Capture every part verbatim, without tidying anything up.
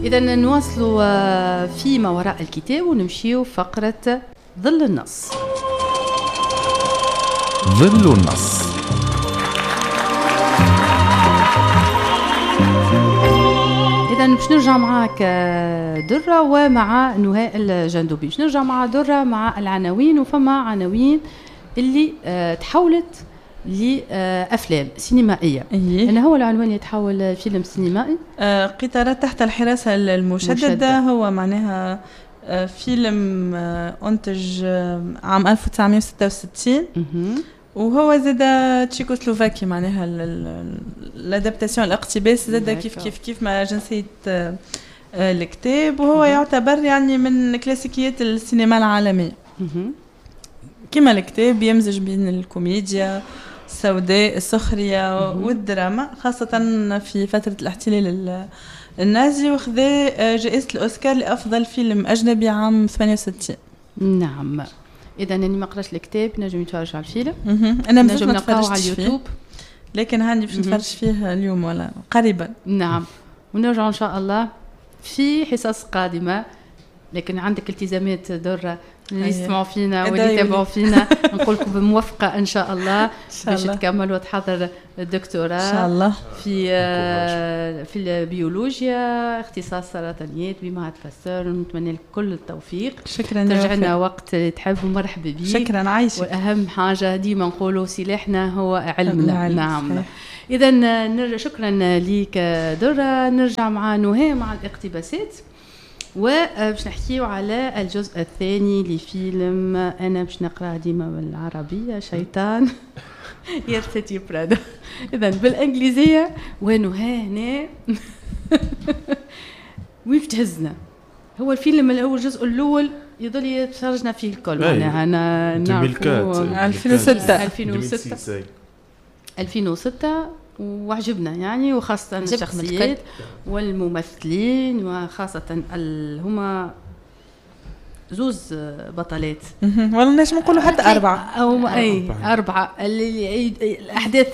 إذا نواصلوا في ما وراء الكتاب ونمشيو فقرة ظل النص. ظل النص. إذا باش نرجع معاك درة ومع نهاء الجندوبي. باش نرجع مع درة مع العناوين، وفما عناوين اللي تحولت لأفلام سينمائية. إيه؟ أنا هو العنوان يتحول فيلم سينمائي. آه قطارات تحت الحراسة المشددة مشدد. هو معناها آه فيلم آه أنتج آه عام ألف وتسعمائة وستة وستين، وهو زاد تشيكوسلوفاكي، معناها الادابتاسيون الاقتباس زاد كيف كيف كيف ما جنسية آه الكتاب، وهو يعتبر يعني من كلاسيكيات السينما العالمية. كما الكتاب يمزج بين الكوميديا السوداء السخرية والدراما، خاصة في فترة الاحتلال النازي، وخذ جائزة الأوسكار لأفضل فيلم أجنبي عام ثمانية وستين. نعم. إذا أنا ما قرأت الكتاب، نجم نتفرج على الفيلم. أنا نجم نتفرج على اليوتيوب، لكن هاني باش نتفرج فيه اليوم ولا قريبا. نعم. ونرجع إن شاء الله في حصص قادمة، لكن عندك التزامات درة اللي يسمعوا فينا واللي يتابعوا فينا. نقول لكم بموفقة إن شاء الله باش تكمل وتحضر الدكتوراه إن شاء الله في في البيولوجيا اختصاص سرطانيات بمعهد باستور، ونتمنى لك كل التوفيق. شكرا. ترجع لنا وقت تحب ومرحبا بك. شكرا عايشة. وأهم حاجة ديما نقولوا سلاحنا هو علمنا. نعم. إذا شكرا لك درة. نرجع مع نهى مع الاقتباسات، وباش نحكيو على الجزء الثاني لفيلم أنا باش نقرأ ديما بالعربية شيطان يرتدي برادا، إذن بالإنجليزية. ونهى هنا وين تهزنا. هو الفيلم الأول الجزء الأول يظل يتفرجنا فيه الكل، معناها أنا نعرفه ألفين وستة ألفين وستة وعجبنا يعني، وخاصة الشخصيات والممثلين، وخاصة هما زوز بطلات والله ناش نقولوا حتى أربعة أو أي أربعة الأحداث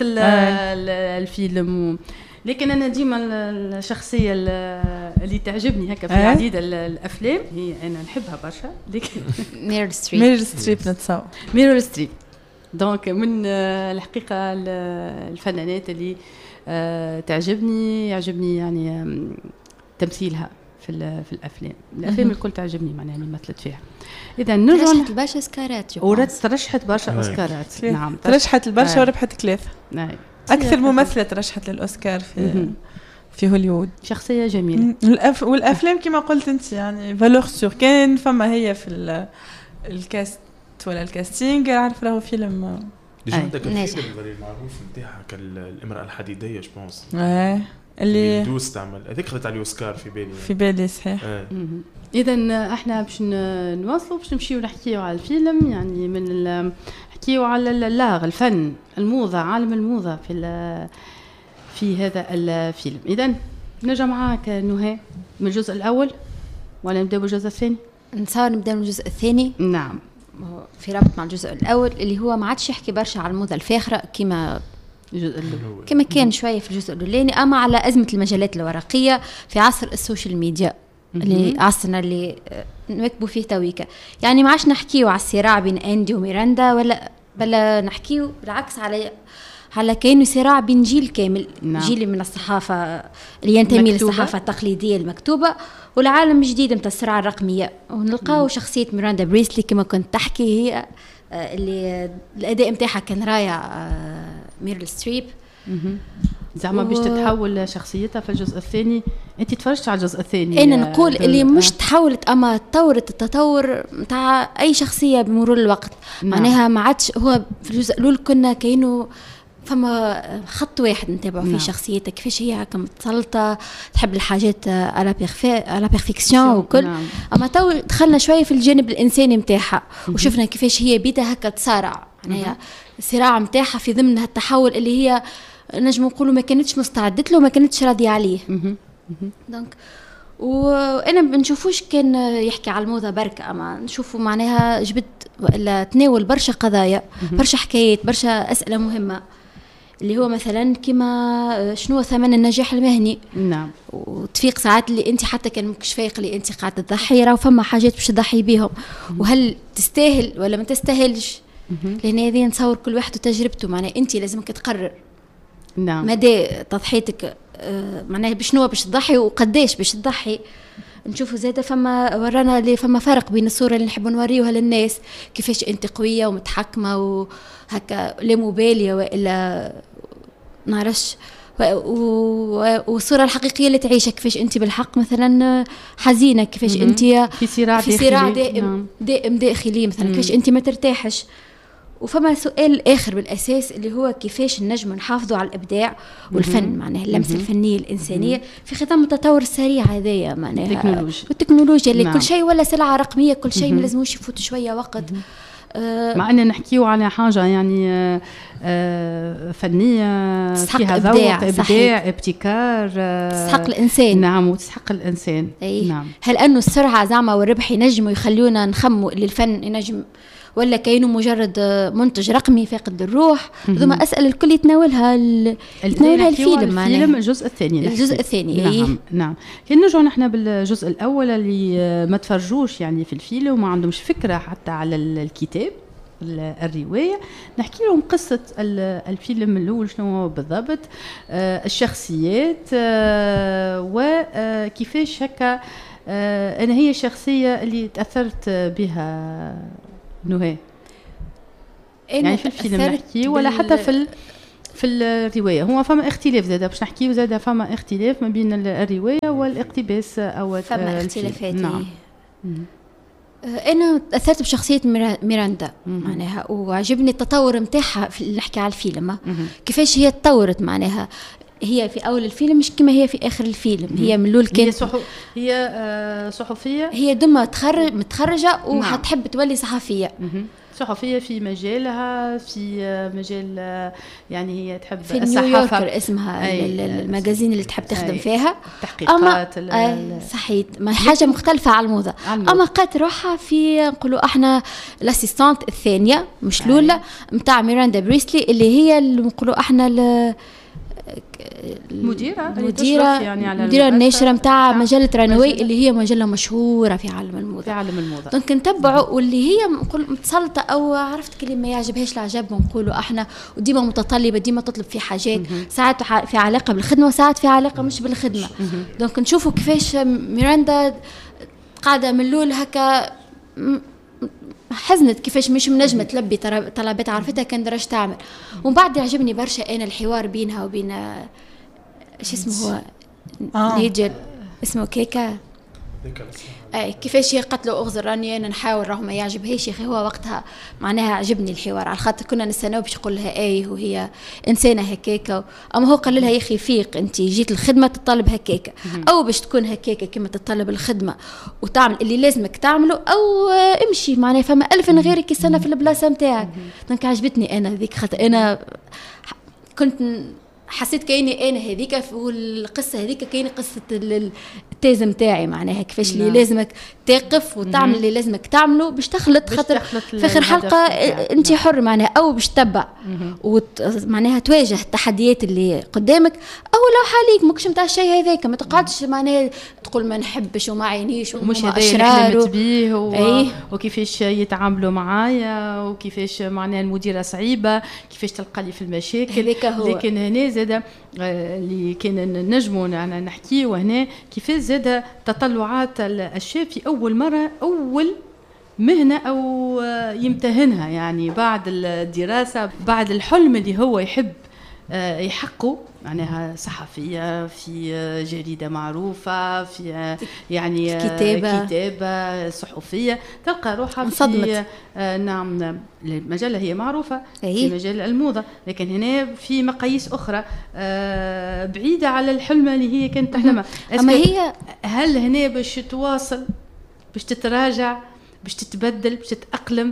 الفيلم. لكن أنا ديما الشخصية اللي تعجبني هكا في عديد الأفلام هي أنا نحبها برشا، لكن ميرل ستريب. ميرل ستريب نتصور ميرل ستريب. دونك من الحقيقة الفنانات اللي تعجبني، يعجبني يعني تمثيلها في في الافلام الافلام الكل تعجبني معناها اللي مثلت فيها. اذا نرجع ترشحت برشا اوسكارات، ترشحت برشا اوسكارات. نعم ترشحت البرشا وربحت ثلاثه. اكثر ممثله ترشحت للاوسكار في في هوليوود. شخصيه جميله. الأف... والافلام كما قلت انت يعني فالور سور، كان فما هي في الكاست ولا الكاستينج عارف راهو فيلم ديجا عندك الفيلم المعروف نتاعها كالامرأة الحديدية جو بونس، اه اللي دوس تعمل هذيك خذت على الاوسكار في بالي في بالي صحيح. آه. اذا احنا باش نواصلوا باش نمشيو نحكيو على الفيلم، يعني من نحكيو على اللاغ الفن الموضة عالم الموضة في في هذا الفيلم. اذا نرجع معاك نهى من الجزء الاول ولا نبداو بالجزء الثاني؟ نتصور نبداو من الجزء الثاني. نعم في رابط مع الجزء الاول اللي هو ما عادش يحكي برشا على الموضه الفاخره كما كما كان شويه في الجزء الاولاني، اما على ازمه المجالات الورقيه في عصر السوشيال ميديا اللي عصرنا اللي نواكبوا فيه تويكا. يعني ما عادش نحكيو على الصراع بين اندي وميراندا، ولا بل نحكيو بالعكس على على كأنه صراع بين جيل كامل. نعم. جيل من الصحافة اللي ينتمي للصحافة التقليدية المكتوبة والعالم الجديد متاع الصراع الرقمية. ونلقاو شخصية ميراندا بريسلي كما كنت تحكي، هي اللي الأداء متاعها كان رائع ميرل ستريب. زعما و... باش تتحول شخصيتها في الجزء الثاني. انت تفرجت على الجزء الثاني؟ انا نقول اللي مش تحولت اما تطورت التطور متاع اي شخصية بمرور الوقت. نعم. معناها ما عادش هو في الجزء الأول كنا كأنه فما خط واحد نتابعوا فيه. نعم. شخصيتها كيفاش هي هكا متسلطه تحب الحاجات على على بيرفكسيون وكل. نعم. اما تو دخلنا شويه في الجانب الانساني نتاعها وشفنا كيفاش هي بيتها هكا تصارع، يعني الصراع نتاعها في ضمن هالتحول اللي هي نجم نقولوا ما كانتش مستعدت له، ما كانتش راضيه عليه. دونك وانا ما نشوفوش كان يحكي على الموضه بركه، اما نشوفوا معناها جبت ولا تناول برشا قضايا، برشا حكايات، برشا اسئله مهمه اللي هو مثلا كما شنو ثمن النجاح المهني. نعم. وتفيق ساعات اللي انت حتى كان مكش فايق اللي انت قاعده تضحي راه فما حاجات باش تضحي بيهم، وهل تستاهل ولا ما تستاهلش؟ لان هذه نصور كل واحد وتجربته، معناها انت لازمك تقرر نعم مدى تضحيتك آه معناها بشنو باش تضحي وقداش باش تضحي. نشوفوا زاده فما ورانا اللي فما فرق بين الصوره اللي نحب نوريوها للناس كيفاش انت قويه ومتحكمه وهكا لا مباليه والا نعرفش، والصوره الحقيقيه اللي تعيشها كيفاش انت بالحق مثلا حزينه، كيفاش انت في صراع في صراع دائم نعم. دائم داخلي مثلا كيفاش انت ما ترتاحش. وفما سؤال آخر بالأساس اللي هو كيفاش النجم نحافظوا على الإبداع والفن، معناها اللمسة الفنية الإنسانية في ختام التطور السريع هذايا، معناها التكنولوجيا والتكنولوجيا اللي نعم. كل شيء ولا سلعة رقمية، كل شيء ما لازموش يفوت شوية وقت. آه مع أن نحكيو على حاجة يعني آه فنية فيها ذوق، إبداع، ابتكار، آه تستحق الإنسان. نعم وتستحق الإنسان. أي. نعم. هل أنه السرعة زعما والربح ينجموا يخلونا نخموا اللي الفن ينجم ولا كأنه مجرد منتج رقمي فاقد الروح؟ ذوما أسئلة الكل يتناولها يتناولها الفيلم. الفيلم الجزء الثاني الجزء الثاني نعم أيه؟ نعم. كي نرجعوا نحن بالجزء الأول اللي ما تفرجوش يعني في الفيلم وما عندهمش فكرة حتى على الكتاب الرواية، نحكي لهم قصة الفيلم الأول شنو هو بالضبط، آه الشخصيات آه وكيفاش هكا آه أنا هي الشخصية اللي تأثرت بها نهى يعني في الفيلم نحكي ولا حتى في في الرواية. هو فما اختلاف زاده باش نحكيو زاده فما اختلاف ما بين الرواية والاقتباس أو فما اختلافات. نعم. أنا تأثرت بشخصية ميراندا معناها، وعجبني التطور متاعها في اللي نحكي على الفيلم كيفاش هي تطورت، معناها هي في أول الفيلم مش كما هي في آخر الفيلم. هي من الأول كانت هي, صحو... هي آه صحفية، هي دم تخرج متخرجة وحتحب تولي صحفية صحفية في مجالها، في مجال يعني هي تحب في نيويوركر اسمها المجازين اللي تحب تخدم فيها تحقيقات. أما صحيح ما حاجة مختلفة على الموضة. أما قد روحها في نقولوا احنا الاسيستانت الثانية مش الأولى متاع ميراندا بريسلي اللي هي اللي نقولوا احنا مديرة مديرة يعني على مديرة الناشرة متاع مجلة رانوي اللي هي مجلة مشهورة في عالم الموضة في عالم الموضة دونك نتبعوا واللي هي نقول متسلطة أو عرفت كلمة ما يعجبهاش العجب نقولوا احنا، وديما متطلبة ديما تطلب في حاجات ساعات في علاقة بالخدمة وساعات في علاقة مش بالخدمة. دونك نشوفوا كيفاش ميراندا قاعدة من الأول هكا حزنت كيفاش مش منجمة تلبي طلبات عرفتها كان درجة تعمل. ومن بعد يعجبني برشا أنا الحوار بينها وبين ايش اسمه هو آه. نيجل اسمه كيكا اي كيفاش هي قتلوا اغزر راني انا نحاول راهو ما يعجبهاش يا اخي. هو وقتها معناها عجبني الحوار على خاطر كنا نستناو باش يقول لها اي وهي انسانه هكاكا، اما هو قال لها يا اخي فيق انت جيت الخدمه تطلب هكاكا او باش تكون هكاكا كما تطلب الخدمه وتعمل اللي لازمك تعمله او امشي معناها فما الف غيرك يستنى في البلاصه نتاعك. دونك عجبتني انا ذيك خاطر انا كنت حسيت كأني أنا هذيك والقصة هذيك كأني قصة التازم تاعي معناها كيفاش اللي لازمك تقف وتعمل اللي لازمك تعمله باش تخلط خاطر في آخر حلقة أنت حر معناها أو باش تتبع ومعناها تواجه التحديات اللي قدامك أو لو حاليك ماكش متاع الشيء هذاك ما تقعدش معناها تقول ما نحبش وما عينيش ومش أشرار بيه و... أيه؟ وكيفاش يتعاملوا معايا وكيفاش معناها المديرة صعيبة كيفاش تلقى لي في المشاكل. لكن هنا زاده اللي كان نجموا نحكيه وهنا كيفاش زاده تطلعات الشاب في اول مره اول مهنه او يمتهنها يعني بعد الدراسه بعد الحلم اللي هو يحب يحققوا معناها صحفية في جريدة معروفة في يعني كتابة, كتابة صحفية تلقى روحها في نعم المجلة هي معروفة في مجال الموضة لكن هنا في مقاييس أخرى بعيدة على الحلم اللي هي كانت تحلمها. أما هي هل هنا باش تواصل باش تتراجع باش تتبدل باش تتأقلم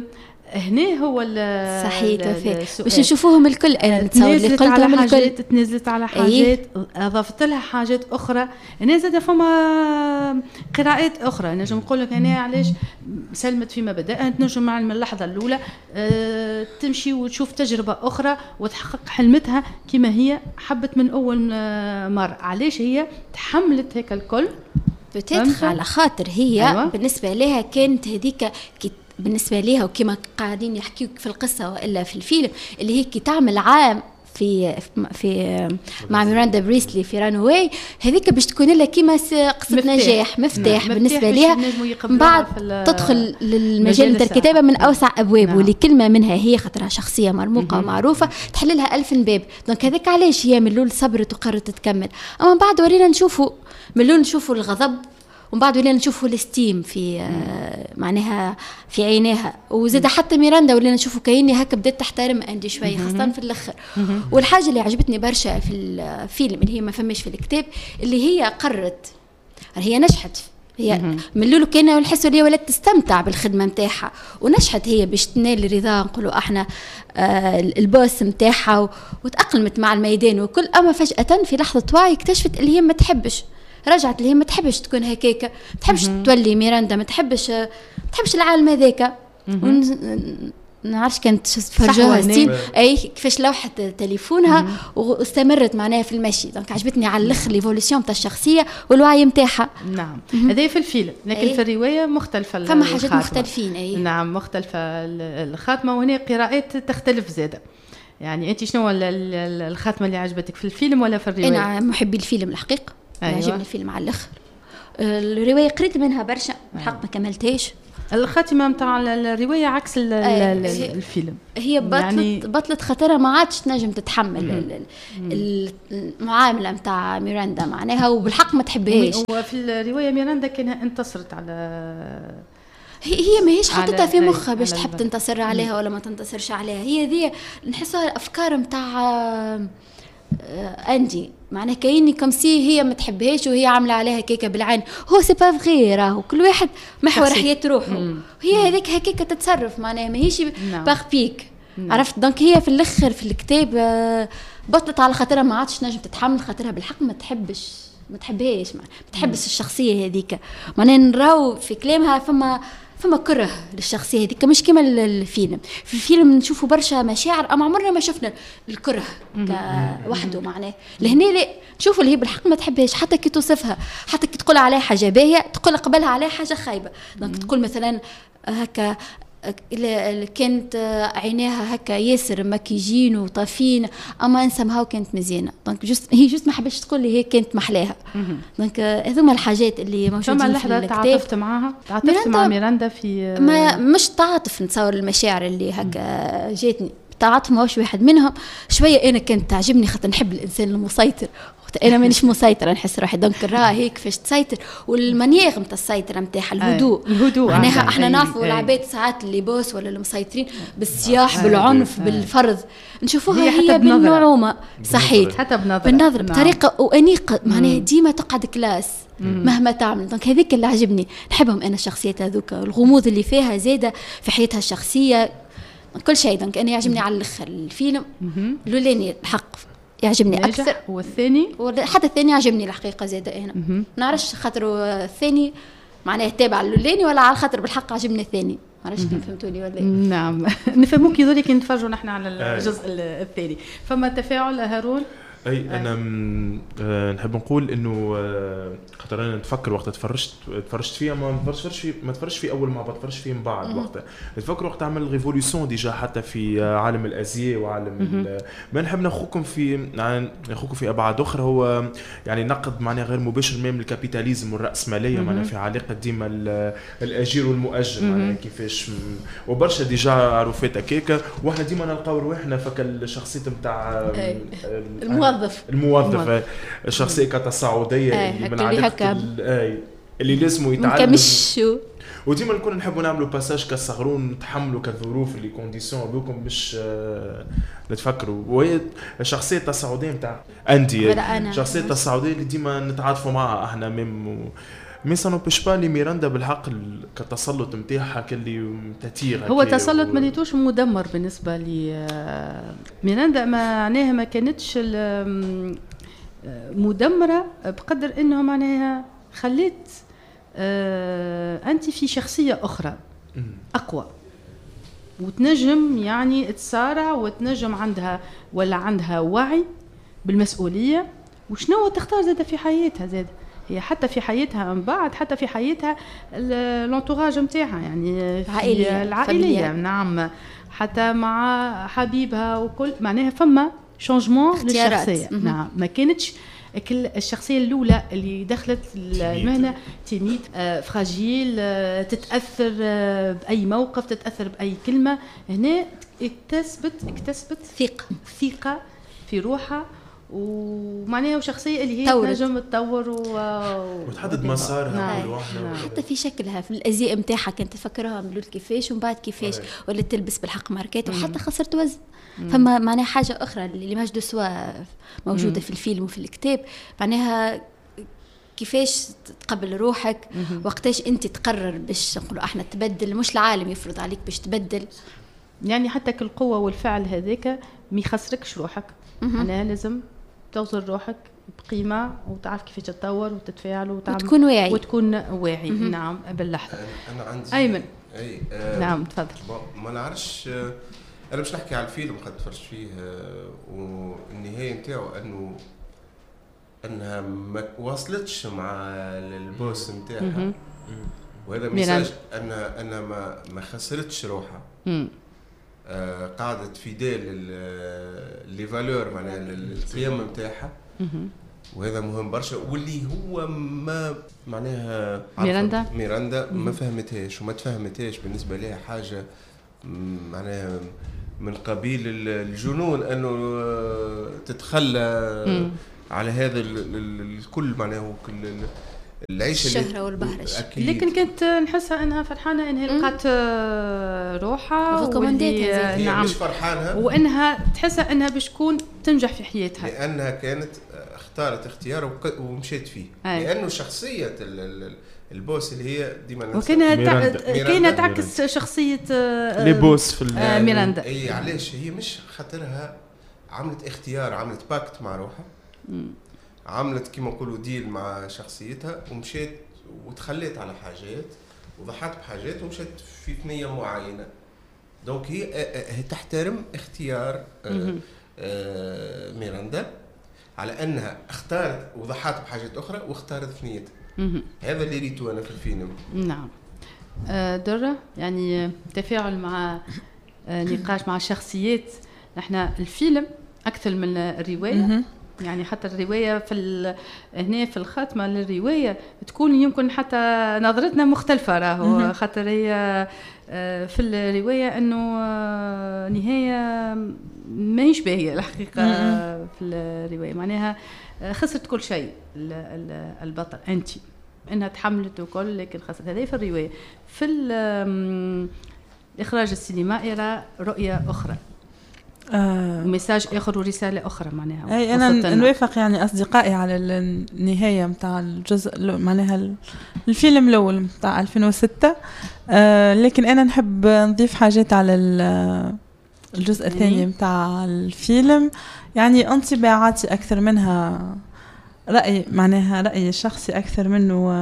هنا هو صحيح باش نشوفوهم الكل. انا نتصور اللي قلتهم الكل تنزلت على حاجات اضفت لها حاجات اخرى. انا زاد فما قراءات اخرى نجم نقول لك انا علاش سلمت فيما بدأ. تنجم مع اللحظه الاولى أه تمشي وتشوف تجربه اخرى وتحقق حلمتها كما هي حبت من اول مره. علاش هي تحملت هيك الكل؟ بتدخل على خاطر هي أيوة. بالنسبه لها كانت هذيك بالنسبه لها وكما قاعدين يحكيوا في القصه والا في الفيلم اللي هي كي تعمل عام في في مع ميراندا بريسلي في رانواي هذيك باش تكون لها كيما قصه مفتاح. نجاح مفتاح نعم. بالنسبه لها بعد تدخل للمجال نتاع الكتابه من اوسع ابواب نعم. واللي كلمه منها هي خاطرها شخصيه مرموقه ومعروفه تحل لها ألف باب. دونك هذاك علاش هي من الاول صبرت وقررت تكمل. اما بعد ورينا نشوفوا من الاول نشوفوا الغضب ومن بعد ولينا نشوفوا الاستيم في آه معناها في عينيها. وزاد حتى ميراندا ولينا نشوفوا كأني هكا بدات تحترم أندي شويه خاصه في الاخر. والحاجه اللي عجبتني برشا في الفيلم اللي هي ما فماش في الكتاب اللي هي قررت هي نجحت هي من الاول كنا نحسوا لي ولات تستمتع بالخدمه نتاعها ونجحت هي باش تنال رضا نقولوا احنا آه البوس نتاعها وتأقلمت مع الميدان وكل. اما فجاه في لحظه وعي اكتشفت اللي هي ما تحبش رجعت اللي هي ما تحبش تكون هكاكا ما تحبش تولي ميراندا ما تحبش ما تحبش العالم هذاك. نعرفش كانت فرجوها ستين اي كيفاش لوحه تليفونها واستمرت معناها في المشي. دونك عجبتني على الاخر ليفولوسيون تاع الشخصيه والوعي نتاعها. نعم هذا في الفيلم لكن أي. في الروايه مختلفه فما حاجات مختلفين. اي نعم مختلفه الخاتمه وهنا قراءات تختلف زاده. يعني انت شنو الخاتمه اللي عجبتك في الفيلم ولا في الروايه؟ انا محبي الفيلم الحقيقه أيوة. عجبني الفيلم على الاخر. الروايه قريت منها برشا الحق ما كملتهاش. الخاتمه نتاع الروايه عكس أيوة. الفيلم هي بطلت يعني بطلت خطرها ما عادش تنجم تتحمل المعامله نتاع ميراندا معناها وبالحق ما تحبهاش. وفي الروايه ميراندا كانها انتصرت على هي ما هيش حطتها في مخها باش تحب تنتصر عليها ولا ما تنتصرش عليها. هي ذي نحسها افكار نتاع أندي معناه كأني كمسي هي ما تحبهاش وهي عامله عليها كيكه بالعين. هو سي با فغي راهو كل واحد محور حياة روحه. هي هذيك هكيكه تتصرف معناها ماهيش باغ بيك عرفت. دونك هي في الاخر في الكتاب بطلت على خاطرها ما عادش نجم تتحمل خاطرها بالحق ما تحبش ما تحبهاش ما تحبش الشخصيه هذيك معناه نراو في كلامها فما فما كره للشخصيه هذيك مش كما الفيلم. في الفيلم نشوفوا برشا مشاعر اما عمرنا ما شفنا الكره كوحده معناه. لهنا لا نشوفوا اللي هي بالحق ما تحبهاش حتى كي توصفها حتى كي تقول عليها حاجه باهيه تقول قبلها عليها حاجه خايبه. دونك تقول مثلا هكا اللي كانت عينيها هكا ياسر مكيجين وطافين اما انسمها وكانت مزيانه. دونك جست هي جست ما حبش تقول لي هي كانت محلاها. دونك هذوما الحاجات اللي موجودين في الكتاب. تعاطفت معاها تعاطفت مع ميراندا في ما مش تعاطف نتصور المشاعر اللي هكا جاتني تعاطف ماهوش واحد منهم شويه. انا كانت تعجبني خاطر نحب الانسان المسيطر انا مانيش مسيطره نحس روحي. دونك راه هيك فاش تسيطر والمانيير نتاع السيطره نتاعها الهدوء الهدوء معناها احنا نعرفوا العباد ساعات اللي بوس ولا المسيطرين بالسياح بالعنف بالفرض نشوفوها هي, هي بالنعومه صحيح حتى بنظره بالنظر بطريقه وانيقه معناها ديما تقعد كلاس مهما تعمل. دونك هذيك اللي عجبني نحبهم انا الشخصيات هذوك الغموض اللي فيها زاده في حياتها الشخصيه كل شيء. دونك انا يعجبني على الاخر الفيلم الاولاني الحق يعجبني اكثر والثاني حتى الثاني عجبني الحقيقه زاده. هنا نعرفش خاطر الثاني معناه تابع الاولاني ولا على خاطر بالحق عجبني الثاني معرفش كيف فهمتوني ولا. نعم نفهموك يذولك نتفرجوا نحن على الجزء الثاني. فما تفاعل هارون اي انا أه نحب نقول انه أه خاطر انا نتفكر وقت تفرجت تفرجت فيها ما تفرجتش في ما تفرجش في اول ما تفرجت فيه من بعد وقتها نتفكر وقت عمل ريفوليوشن ديجا حتى في عالم الازياء وعالم ما نحب ناخذكم في ناخذكم في ابعاد اخرى. هو يعني نقد معناه غير مباشر من الكابيتاليزم والراسماليه معناه في علاقه ديما الاجير والمؤجر معناه كيفاش وبرشا ديجا عرفات هكاك واحنا ديما نلقاو رواحنا فك الشخصيه نتاع الموظف الموظف الشخصيه كتصاعديه اللي من عادة اللي لازم يتعلم وديما نكون نحبوا نعملوا باساج كالصغرون نتحملوا كالظروف اللي كونديسيون بكم باش نتفكروا. وهي الشخصيه التصاعديه نتاع انتي الشخصيه التصاعديه اللي ديما نتعاطفوا معها احنا ميم مي سا نوبيش با لي ميراندا بالحق كتسلط نتاعها كاللي تثير هو تسلط و... مانيتوش مدمر بالنسبه لي ميراندا معناها ما كانتش مدمره بقدر انه معناها خليت انت في شخصيه اخرى اقوى وتنجم يعني تسارع وتنجم عندها ولا عندها وعي بالمسؤوليه وشنو تختار زاده في حياتها زاده هي حتى في حياتها من بعد حتى في حياتها الانتوراج نتاعها يعني العائليه العائليه نعم حتى مع حبيبها وكل معناها فما شانجمون للشخصيه نعم ما كانتش كل الشخصيه الاولى اللي دخلت المهنه تيميد آه فراجيل آه تتاثر آه باي موقف تتاثر باي كلمه هنا اكتسبت اكتسبت ثقه ثقه في روحها ومعناها وشخصيه اللي هي تنجم تطور وتحدد مسارها نعم. نعم. حتى في شكلها في الازياء نتاعها كانت تفكرها ملول كيفاش ومن بعد كيفاش ولات تلبس بالحق ماركات وحتى خسرت وزن فما معناها حاجه اخرى اللي ماج دو سوا موجوده مم. في الفيلم وفي الكتاب معناها كيفاش تقبل روحك وقتاش انت تقرر باش نقولوا احنا تبدل مش العالم يفرض عليك باش تبدل يعني حتى كل قوه والفعل هذاك ما يخسركش روحك معناها لازم توصل روحك بقيمه وتعرف كيف تتطور وتتفاعل وتعمل وتكون واعي وتكون واعي نعم باللحظه. انا عندي ايمن اي آه نعم تفضل. ما نعرفش آه انا مش نحكي على الفيلم قد تفرجت فيه آه والنهايه نتاعو انه انها ما وصلتش مع البوس نتاعها وهذا ميساج ان انا ما ما خسرتش روحها آه قاعدة فيديل لي فالور معناها القيم نتاعها وهذا مهم برشا واللي هو ما معناها ميراندا ميراندا ما فهمتهاش وما تفهمتهاش بالنسبة لها حاجة معناها من قبيل الجنون انه تتخلى مم. على هذا الكل معناه العيشه الشهره والبهرج لكن كنت نحسها انها فرحانه انها لقات روحها واللي نعم مش فرحانه وانها تحسها انها باش تكون تنجح في حياتها لانها كانت اختارت اختيار ومشيت فيه أي. لانه شخصيه البوس اللي هي ديما وكانها كاينه تعكس شخصيه لي بوس في ميراندا اي علاش هي مش خاطرها عملت اختيار عملت باكت مع روحها مم. عملت كما نقولوا ديل مع شخصيتها ومشيت وتخليت على حاجات وضحت بحاجات ومشيت في ثنيه معينه دونك هي هي تحترم اختيار آآ آآ ميراندا على انها اختارت وضحت بحاجات اخرى واختارت ثنيتها هذا اللي ريته انا في الفيلم. نعم درة يعني تفاعل مع نقاش مع الشخصيات احنا الفيلم اكثر من الروايه يعني حتى الروايه في هنا في الخاتمه للروايه تكون يمكن حتى نظرتنا مختلفه راهو خاطر هي في الروايه انه نهايه ماهيش باهيه الحقيقه في الروايه معناها خسرت كل شيء البطل انت انها تحملت وكل لكن خسرت هذه في الروايه في الاخراج السينمائي رأى رؤيه اخرى آه ومساج اخر ورساله اخرى معناها اي انا نوافق يعني اصدقائي على النهايه نتاع الجزء معناها الفيلم الاول نتاع ألفين وستة آه لكن انا نحب نضيف حاجات على الجزء الثاني نتاع الفيلم يعني انطباعاتي اكثر منها راي معناها راي شخصي اكثر منه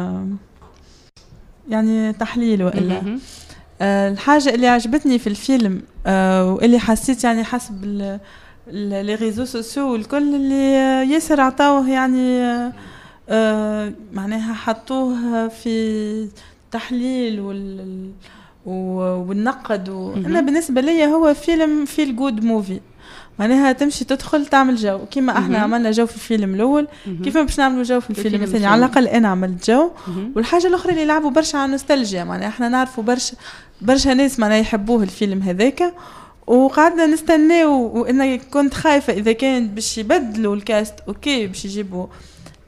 يعني تحليل والا الحاجة اللي عجبتني في الفيلم أه واللي حسيت يعني حسب لي ريزو سوسيو والكل اللي ياسر عطاوه يعني أه معناها حطوه في تحليل وال والنقد أنا بالنسبة لي هو فيلم فيل جود موفي معناها تمشي تدخل تعمل جو كيما احنا عملنا جو في الفيلم الاول كيف باش نعملوا جو في الفيلم الثاني على الاقل انا عملت جو والحاجه الاخرى اللي يلعبوا برشا على النوستالجيا معناها احنا نعرفوا برشا برشا ناس معناها يحبوه الفيلم هذاك وقعدنا نستناو وانا كنت خايفه اذا كان باش يبدلوا الكاست اوكي باش يجيبوا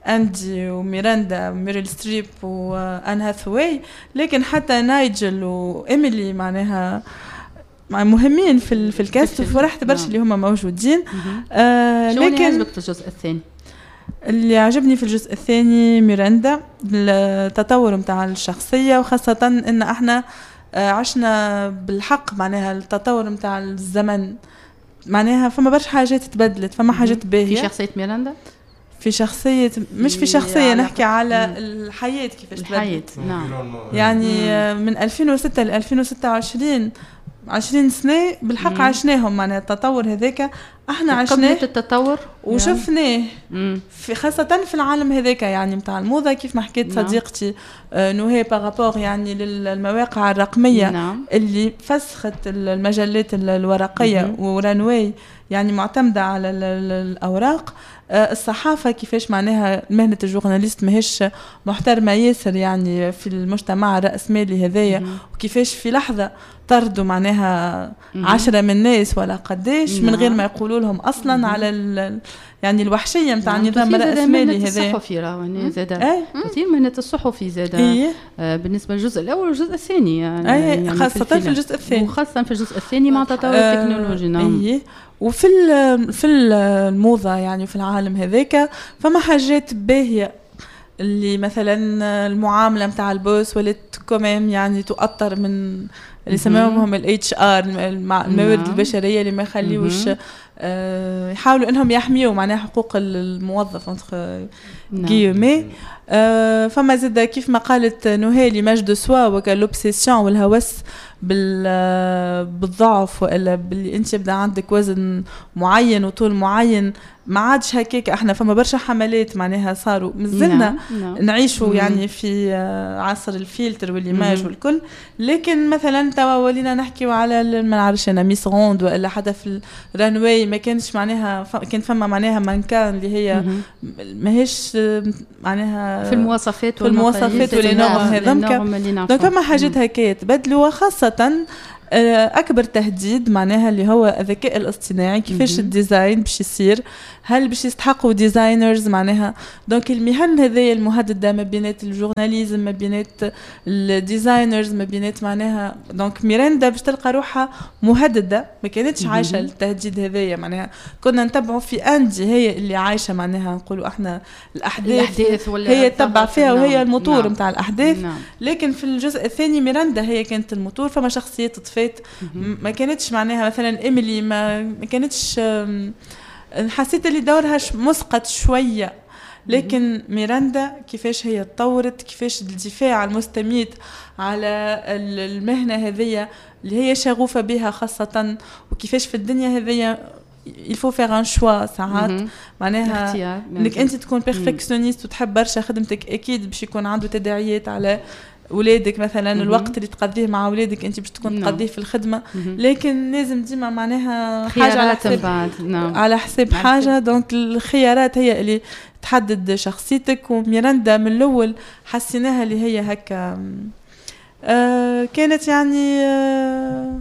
أندي وميراندا وميريل ستريب وآن هاثواي، لكن حتى نايجل وإيميلي معناها مهمين في في الكاست، وفرحت برشا اللي هما موجودين. آه لكن عجبك في الجزء الثاني؟ اللي عجبني في الجزء الثاني ميراندا، التطور متاع الشخصية، وخاصة إن احنا عشنا بالحق معناها التطور متاع الزمن، معناها فما برشا حاجات تبدلت، فما حاجات باهية في شخصية ميراندا، في شخصية مش في شخصية نحكي على مم. الحياة كيفاش الحياة. نعم. يعني مم. من ألفين وستة ل ألفين وستة وعشرين عشرين سنة بالحق مم. عشناهم، معناها التطور هذاك احنا عشناه التطور وشفناه في خاصة في العالم هذاك يعني متاع الموضة، كيف ما حكيت صديقتي آه نوهي بارابور يعني للمواقع الرقمية نعم. اللي فسخت المجلات الورقية ورانواي يعني معتمدة على الأوراق. الصحافة كيفاش معناها مهنة الجورناليست ماهيش محترمة ياسر يعني في المجتمع الرأسمالي هذايا، وكيفاش في لحظة طردوا معناها عشرة من الناس ولا قديش من غير ما يقولوا لهم أصلا على يعني الوحشية متاع النظام الرأسمالي هذا. الصحفي راهو زادا كثير مهنة الصحفي زادا إيه؟ آه بالنسبة للجزء الأول والجزء الثاني يعني, أيه يعني خاصة في, في الجزء الثاني، وخاصة في الجزء الثاني مع تطور آه التكنولوجيا. نعم. إيه؟ وفي في الموضة يعني في العالم هذاك فما حاجات باهية، اللي مثلا المعاملة متاع البوس ولات كمان يعني تؤثر من اللي سموهم الاتش ار الموارد البشرية اللي ما يخليوش آه يحاولوا انهم يحميوا معناها حقوق الموظف انتر جيومي. آه فما زاد كيف ما قالت نوهالي مجد سوا وكان لوبسيسيون والهوس بالضعف، والا باللي انت يبدا عندك وزن معين وطول معين، ما عادش هكاك. احنا فما برشا حملات معناها صاروا مازلنا نعيشوا يعني في عصر الفلتر والايماج والكل، لكن مثلا توا ولينا نحكيوا على ما نعرفش انا ميس روند والا حتى في الرانواي ما كانش معناها كان فما معناها مانكان اللي هي ماهيش معناها في المواصفات في المواصفات واللي نوع هذمك. دونك فما حاجات هكايا تبدلوا، وخاصة أكبر تهديد معناها اللي هو الذكاء الاصطناعي، كيفاش الديزاين باش يصير، هل باش يستحقوا ديزاينرز معناها. دونك المهن هذه المهددة ما بينات الجورناليزم ما بينات الديزاينرز ما بينات معناها. دونك ميراندا باش تلقى روحها مهددة، ما كانتش عايشة التهديد هذايا معناها. كنا نتبعوا في أندي هي اللي عايشة معناها نقولوا احنا الأحداث هي تتبع فيها وهي نعم. الموتور نعم. متاع الأحداث نعم. لكن في الجزء الثاني ميراندا هي كانت الموتور. فما شخصيات طفات ما كانتش معناها مثلا إيميلي ما, ما كانتش حسيت اللي دورها مسقط شوية، لكن ميراندا كيفاش هي تطورت، كيفاش الدفاع المستميت على المهنة هذية اللي هي شغوفة بها خاصة، وكيفاش في الدنيا هذية il faut faire un choix ساعات معناها انك انت تكون بيرفكسيونيست وتحب برشا خدمتك، اكيد باش يكون عنده تداعيات على ولادك مثلا مم. الوقت اللي تقضيه مع ولادك انت باش تكون نعم. تقضيه في الخدمه، مم. لكن لازم ديما معناها حاجه على حساب نعم. على حساب حاجه. دونك الخيارات هي اللي تحدد شخصيتك. وميراندا من الاول حسيناها اللي هي هكا آه كانت يعني آه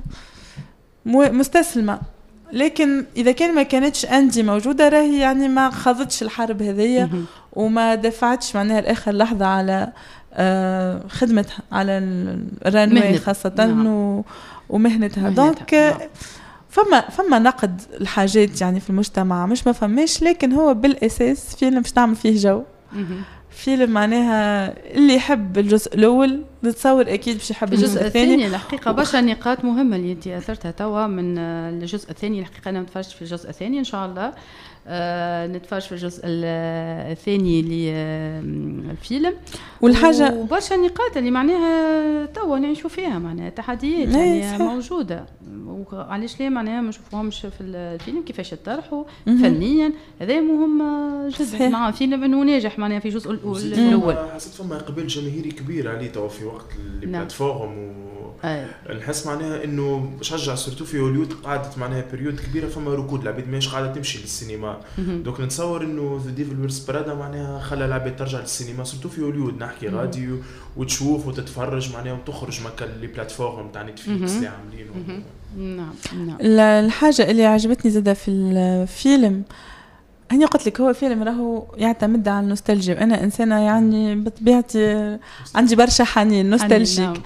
مستسلمه، لكن اذا كان ما كانتش اندي موجوده راهي يعني ما خاضتش الحرب هذيا وما دفعتش معناها الاخر لحظه على آه خدمتها على الرانواي خاصة نعم. ومهنتها. دونك نعم. فما فما نقد الحاجات يعني في المجتمع مش ما فماش، لكن هو بالأساس فيلم باش تعمل فيه جو. فيلم معناها اللي يحب الجزء الأول نتصور أكيد باش يحب الجزء, الجزء الثاني. الحقيقة برشا نقاط مهمة اللي أنت أثرتها توا من الجزء الثاني. الحقيقة أنا متفرجت في الجزء الثاني إن شاء الله آه نتفرج في الجزء الثاني للفيلم، والحاجة وبرشا نقاط اللي معناها توا نعيشوا فيها معناها تحديات يعني موجودة، وعلاش ليه معناها ما نشوفوهمش في الفيلم كيفاش يطرحوا فنيا. هذا مهم جدا مع فيلم انه ناجح معناها في الجزء الاول. حسيت فما اقبال جماهيري كبير عليه توا في وقت البلاتفورم و أيه. نحس معناها انه شجع سورتو في هوليود قعدت معناها بريود كبيره فما ركود العباد ماهيش قاعده تمشي للسينما. دوك نتصور انه ذا ديفل ويرز برادا معناها خلى العباد ترجع للسينما سورتو في هوليود نحكي راديو وتشوف وتتفرج معناها وتخرج مكان لي بلاتفورم تاع نتفليكس اللي عاملينه. نعم نعم. الحاجه اللي عجبتني زاده في الفيلم هني قلت لك هو فيلم راهو يعتمد على النوستالجيا، وانا انسانه يعني بطبيعتي عندي برشا حنين نوستالجيك.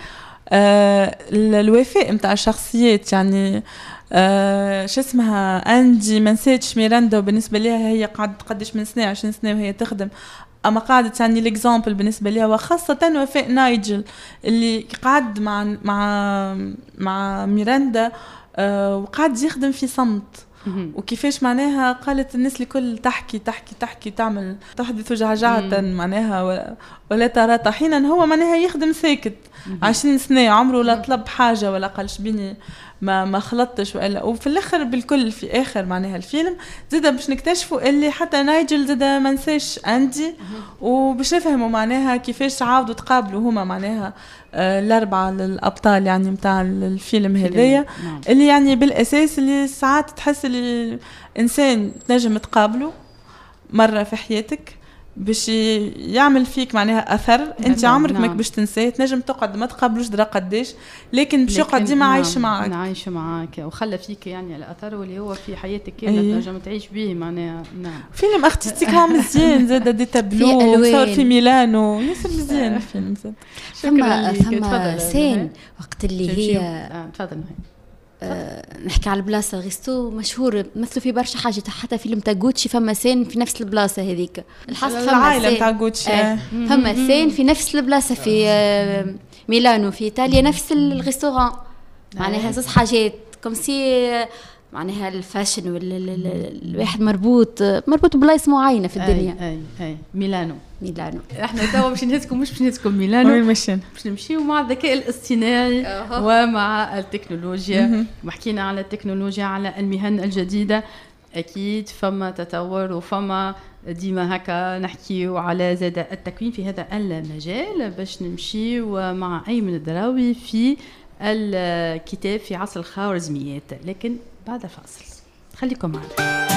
آه الوفاء نتاع الشخصيات يعني آه شو اسمها اندي ما نسيتش ميراندا، وبالنسبه ليها هي قعدت قديش من سنه عشرين سنه وهي تخدم، اما قعدت يعني الاكزامبل بالنسبه ليها، وخاصه وفاء نايجل اللي قعد مع مع مع ميراندا آه وقعد يخدم في صمت. وكيفاش معناها قالت الناس الكل تحكي تحكي تحكي تعمل تحدث جعجعة معناها ولا ترى طحينا، هو معناها يخدم ساكت عشرين سنة عمره لا طلب حاجة ولا قالش بيني ما ما خلطتش ولا. وفي الاخر بالكل في اخر معناها الفيلم زاده باش نكتشفوا اللي حتى نايجل زاده ما نساش اندي، وباش نفهموا معناها كيفاش عاودوا تقابلوا هما معناها آه الاربعه الابطال يعني نتاع الفيلم هذايا، اللي يعني بالاساس اللي ساعات تحس اللي انسان تنجم تقابله مره في حياتك باش يعمل فيك معناها اثر انت عمرك نعم. ماك باش تنساه، تنجم تقعد ما تقابلوش درا قداش لكن باش يقعد ديما عايش نعم. معاك عايش معاك وخلى فيك يعني الاثر واللي هو في حياتك كامله أيه. تنجم تعيش به معناها. نعم فيلم ارتستيك مزيان زاد دي تابلو صار في ميلانو ياسر مزيان الفيلم زاد. ثم ثم سين وقت اللي هي تفضل أه نحكي على البلاصه غيستو مشهور مثلوا في برشا حاجه، حتى فيلم تاع غوتشي فما سين في نفس البلاصه هذيك الحصر العائله تاع غوتشي آه. فما سين في نفس البلاصه في آه ميلانو في ايطاليا نفس الريستوران معناها زوج حاجات كم سي معناها الفاشن والواحد مربوط مربوط بلايص معينه في الدنيا. اي اي, أي. ميلانو ميلانو احنا توا باش نهزكم مش باش نهزكم ميلانو باش نمشيو مع الذكاء الاصطناعي ومع التكنولوجيا. وحكينا على التكنولوجيا على المهن الجديده، اكيد فما تطور وفما ديما هكا نحكيو على زاد التكوين في هذا المجال. باش نمشيو مع أيمن الدراوي في الكتاب في عصر الخوارزميات، لكن بعد فاصل خليكم معنا.